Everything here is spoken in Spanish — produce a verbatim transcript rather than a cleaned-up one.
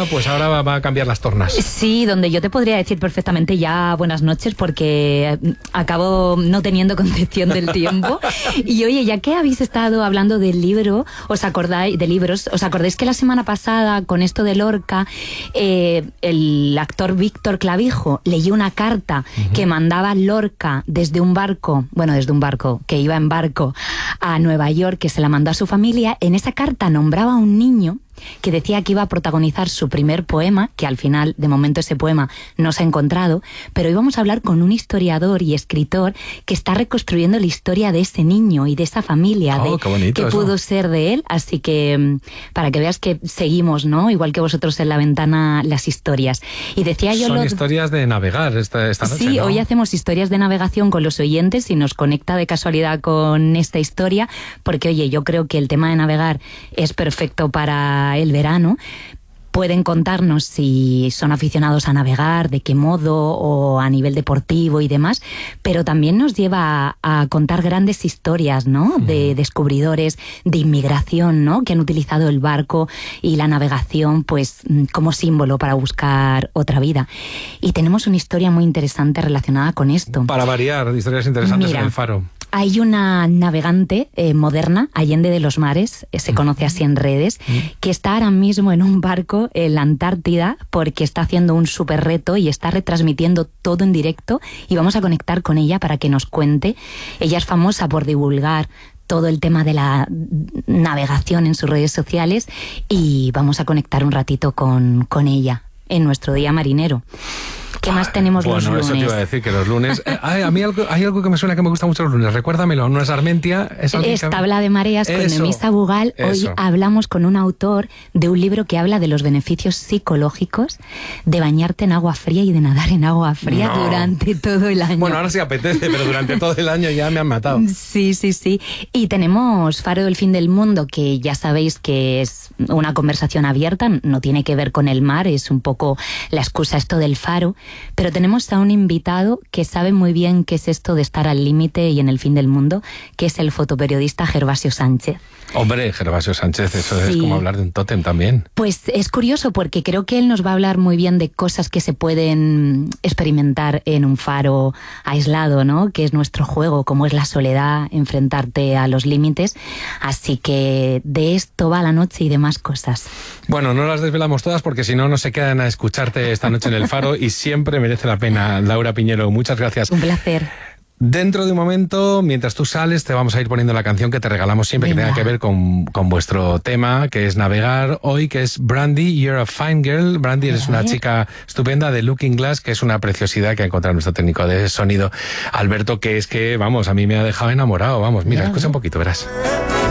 Bueno, pues ahora va, va a cambiar las tornas. Sí, donde yo te podría decir perfectamente ya buenas noches porque acabo no teniendo concepción del tiempo. Y oye, ya que habéis estado hablando del libro, os acordáis de libros, os acordáis que la semana pasada con esto de Lorca, eh, el actor Víctor Clavijo leyó una carta uh-huh. que mandaba Lorca desde un barco, bueno, desde un barco, que iba en barco a Nueva York, que se la mandó a su familia. En esa carta nombraba a un niño que decía que iba a protagonizar su primer poema, que al final, de momento, ese poema no se ha encontrado, pero íbamos a hablar con un historiador y escritor que está reconstruyendo la historia de ese niño y de esa familia, oh, de qué bonito qué eso. pudo ser de él, así que para que veas que seguimos, ¿no? Igual que vosotros en La Ventana, las historias. Y decía yo... Son lo... historias de navegar esta, esta noche, Sí, ¿no? hoy hacemos historias de navegación con los oyentes y nos conecta de casualidad con esta historia, porque, oye, yo creo que el tema de navegar es perfecto para el verano. Pueden contarnos si son aficionados a navegar, de qué modo, o a nivel deportivo y demás, pero también nos lleva a, a contar grandes historias, ¿no? De descubridores, de inmigración, ¿no? Que han utilizado el barco y la navegación, pues, como símbolo para buscar otra vida. Y tenemos una historia muy interesante relacionada con esto. Para variar, historias interesantes. Mira, en el Faro. Hay una navegante eh, moderna, Allende de los Mares, eh, se conoce así en redes, que está ahora mismo en un barco en la Antártida porque está haciendo un súper reto y está retransmitiendo todo en directo, y vamos a conectar con ella para que nos cuente. Ella es famosa por divulgar todo el tema de la navegación en sus redes sociales y vamos a conectar un ratito con, con ella en nuestro Día Marinero. ¿Qué más tenemos bueno, los lunes? Bueno, eso te iba a decir, que los lunes... Eh, a mí algo, hay algo que me suena que me gusta mucho los lunes. Recuérdamelo, ¿no es Armentia? ¿Es, es Tabla de Mareas con eso, Nemisa Bugal. Hoy eso. hablamos con un autor de un libro que habla de los beneficios psicológicos de bañarte en agua fría y de nadar en agua fría no. durante todo el año. Bueno, ahora sí apetece, pero durante todo el año ya me han matado. Sí, sí, sí. Y tenemos Faro del Fin del Mundo, que ya sabéis que es una conversación abierta, no tiene que ver con el mar, es un poco la excusa esto del faro, pero tenemos a un invitado que sabe muy bien qué es esto de estar al límite y en el fin del mundo, que es el fotoperiodista Gervasio Sánchez. Hombre, Gervasio Sánchez, eso sí. Es como hablar de un tótem también. Pues es curioso porque creo que él nos va a hablar muy bien de cosas que se pueden experimentar en un faro aislado, ¿no? Que es nuestro juego, como es la soledad, enfrentarte a los límites. Así que de esto va la noche y demás cosas. Bueno, no las desvelamos todas porque si no, no se quedan a escucharte esta noche en el faro y siempre merece la pena. Laura Piñero, muchas gracias. Un placer. Dentro de un momento, mientras tú sales, te vamos a ir poniendo la canción que te regalamos siempre. Venga. Que tenga que ver con, con vuestro tema, que es navegar hoy, que es Brandy, You're a Fine Girl. Brandy, eres una chica estupenda de Looking Glass, que es una preciosidad que ha encontrado nuestro técnico de sonido, Alberto, que es que, vamos, a mí me ha dejado enamorado. Vamos, mira, escucha un poquito, verás.